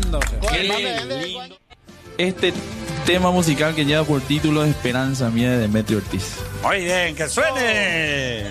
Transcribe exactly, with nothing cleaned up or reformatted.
lindo. Qué lindo. Este tema musical que lleva por título Esperanza Mía de Demetrio Ortiz. Muy bien, que suene.